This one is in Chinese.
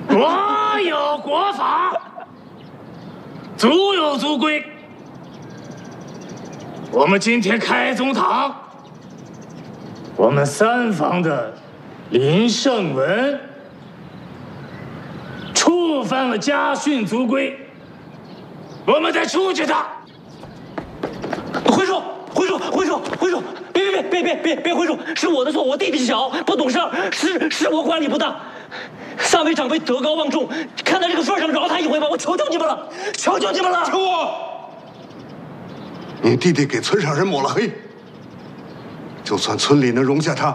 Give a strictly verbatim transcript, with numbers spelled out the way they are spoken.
国有国法，族有族规。我们今天开宗堂，我们三房的林胜文触犯了家训族规，我们得处决他。 回叔，回叔，回叔，回叔，别别别别别别别回叔，是我的错，我弟弟小，不懂事儿，是是我管理不当。三位长辈德高望重，看在这个份上，饶他一回吧！我求求你们了，求求你们了！ 求我！你弟弟给村上人抹了黑，就算村里能容下他，